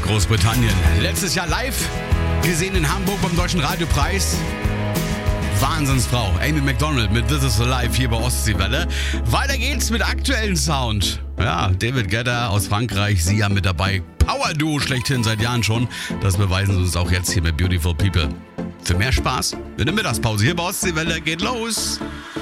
Großbritannien. Letztes Jahr live gesehen in Hamburg beim Deutschen Radiopreis. Wahnsinnsfrau, Amy Macdonald mit This Is Alive hier bei Ostseewelle. Weiter geht's mit aktuellen Sound. Ja, David Guetta aus Frankreich, Sia mit dabei. Power-Duo schlechthin seit Jahren schon. Das beweisen sie uns auch jetzt hier mit Beautiful People. Für mehr Spaß in der Mittagspause hier bei Ostseewelle geht los.